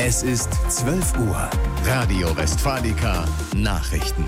Es ist 12 Uhr. Radio Westfalica Nachrichten.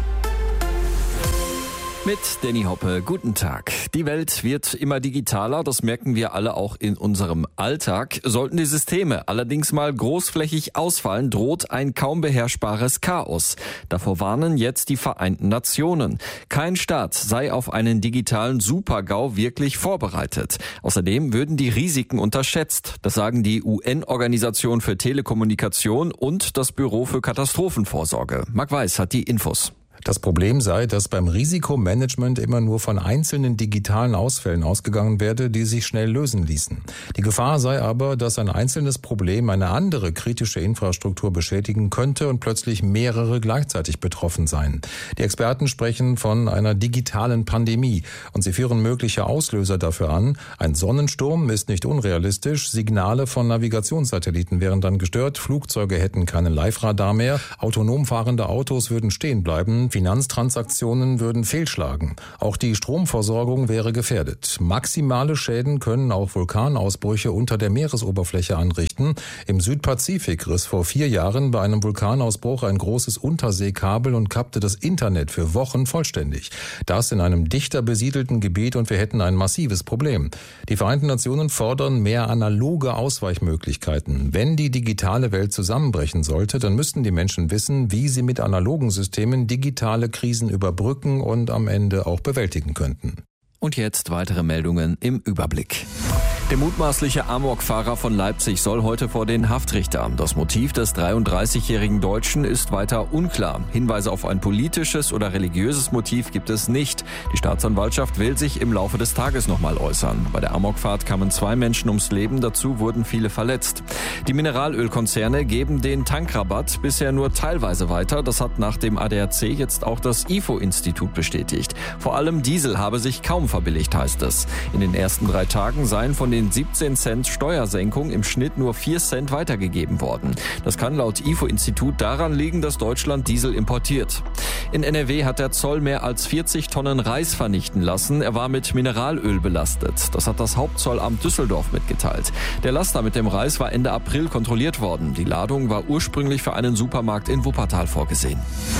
Mit Danny Hoppe, guten Tag. Die Welt wird immer digitaler, das merken wir alle auch in unserem Alltag. Sollten die Systeme allerdings mal großflächig ausfallen, droht ein kaum beherrschbares Chaos. Davor warnen jetzt die Vereinten Nationen. Kein Staat sei auf einen digitalen Super-GAU wirklich vorbereitet. Außerdem würden die Risiken unterschätzt. Das sagen die UN-Organisation für Telekommunikation und das Büro für Katastrophenvorsorge. Marc Weiß hat die Infos. Das Problem sei, dass beim Risikomanagement immer nur von einzelnen digitalen Ausfällen ausgegangen werde, die sich schnell lösen ließen. Die Gefahr sei aber, dass ein einzelnes Problem eine andere kritische Infrastruktur beschädigen könnte und plötzlich mehrere gleichzeitig betroffen seien. Die Experten sprechen von einer digitalen Pandemie und sie führen mögliche Auslöser dafür an. Ein Sonnensturm ist nicht unrealistisch, Signale von Navigationssatelliten wären dann gestört, Flugzeuge hätten keinen Live-Radar mehr, autonom fahrende Autos würden stehen bleiben, Finanztransaktionen würden fehlschlagen. Auch die Stromversorgung wäre gefährdet. Maximale Schäden können auch Vulkanausbrüche unter der Meeresoberfläche anrichten. Im Südpazifik riss vor 4 Jahren bei einem Vulkanausbruch ein großes Unterseekabel und kappte das Internet für Wochen vollständig. Das in einem dichter besiedelten Gebiet und wir hätten ein massives Problem. Die Vereinten Nationen fordern mehr analoge Ausweichmöglichkeiten. Wenn die digitale Welt zusammenbrechen sollte, dann müssten die Menschen wissen, wie sie mit analogen Systemen digitale Krisen überbrücken und am Ende auch bewältigen könnten. Und jetzt weitere Meldungen im Überblick. Der mutmaßliche Amokfahrer von Leipzig soll heute vor den Haftrichter. Das Motiv des 33-jährigen Deutschen ist weiter unklar. Hinweise auf ein politisches oder religiöses Motiv gibt es nicht. Die Staatsanwaltschaft will sich im Laufe des Tages nochmal äußern. Bei der Amokfahrt kamen 2 Menschen ums Leben, dazu wurden viele verletzt. Die Mineralölkonzerne geben den Tankrabatt bisher nur teilweise weiter. Das hat nach dem ADAC jetzt auch das IFO-Institut bestätigt. Vor allem Diesel habe sich kaum verbilligt, heißt es. In den ersten 3 Tagen seien von den 17 Cent Steuersenkung im Schnitt nur 4 Cent weitergegeben worden. Das kann laut IFO-Institut daran liegen, dass Deutschland Diesel importiert. In NRW hat der Zoll mehr als 40 Tonnen Reis vernichten lassen. Er war mit Mineralöl belastet. Das hat das Hauptzollamt Düsseldorf mitgeteilt. Der Laster mit dem Reis war Ende April kontrolliert worden. Die Ladung war ursprünglich für einen Supermarkt in Wuppertal vorgesehen.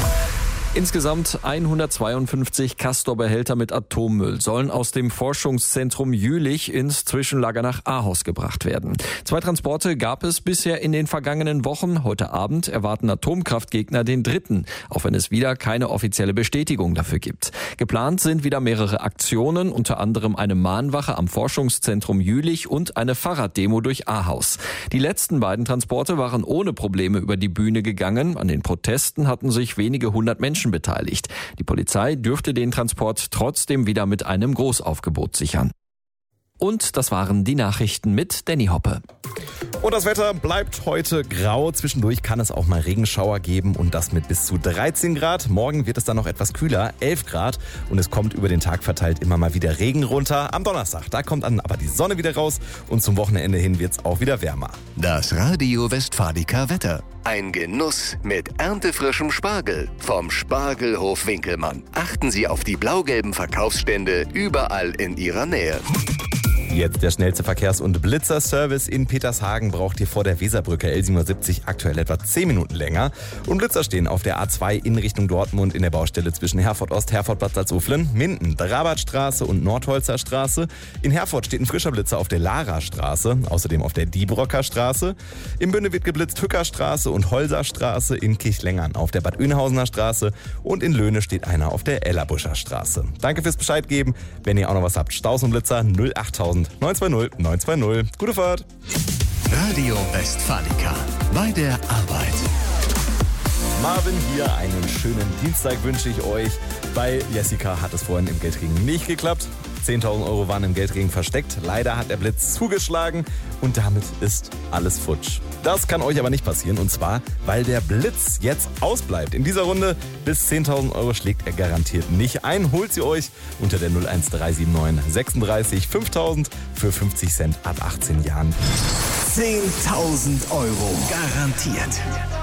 Insgesamt 152 Castor-Behälter mit Atommüll sollen aus dem Forschungszentrum Jülich ins Zwischenlager nach Ahaus gebracht werden. 2 Transporte gab es bisher in den vergangenen Wochen. Heute Abend erwarten Atomkraftgegner den 3., auch wenn es wieder keine offizielle Bestätigung dafür gibt. Geplant sind wieder mehrere Aktionen, unter anderem eine Mahnwache am Forschungszentrum Jülich und eine Fahrraddemo durch Ahaus. Die letzten beiden Transporte waren ohne Probleme über die Bühne gegangen. An den Protesten hatten sich wenige 100 Menschen beteiligt. Die Polizei dürfte den Transport trotzdem wieder mit einem Großaufgebot sichern. Und das waren die Nachrichten mit Danny Hoppe. Und das Wetter bleibt heute grau. Zwischendurch kann es auch mal Regenschauer geben und das mit bis zu 13 Grad. Morgen wird es dann noch etwas kühler, 11 Grad. Und es kommt über den Tag verteilt immer mal wieder Regen runter. Am Donnerstag, da kommt dann aber die Sonne wieder raus und zum Wochenende hin wird es auch wieder wärmer. Das Radio Westfalica Wetter. Ein Genuss mit erntefrischem Spargel vom Spargelhof Winkelmann. Achten Sie auf die blau-gelben Verkaufsstände überall in Ihrer Nähe. Jetzt der schnellste Verkehrs- und Blitzerservice in Petershagen braucht ihr vor der Weserbrücke L77 aktuell etwa 10 Minuten länger. Und Blitzer stehen auf der A2 in Richtung Dortmund in der Baustelle zwischen Herford Ost, Herfordplatz Salzuflen, Minden, Drabartstraße und Nordholzer Straße. In Herford steht ein frischer Blitzer auf der Larastraße, außerdem auf der Diebrocker Straße. In Bünde wird geblitzt Hückerstraße und Holserstraße, in Kirchlengern auf der Bad Oeynhausener Straße und in Löhne steht einer auf der Ellerbuscher Straße. Danke fürs Bescheid geben. Wenn ihr auch noch was habt, Staus und Blitzer 08000 920 920. Gute Fahrt. Radio Westfalica. Bei der Arbeit. Marvin hier, einen schönen Dienstag wünsche ich euch. Bei Jessica hat es vorhin im Geldregen nicht geklappt. 10.000 Euro waren im Geldregen versteckt. Leider hat der Blitz zugeschlagen und damit ist alles futsch. Das kann euch aber nicht passieren und zwar, weil der Blitz jetzt ausbleibt. In dieser Runde bis 10.000 Euro schlägt er garantiert nicht ein. Holt sie euch unter der 01379 36 5000 für 50 Cent ab 18 Jahren. 10.000 Euro garantiert.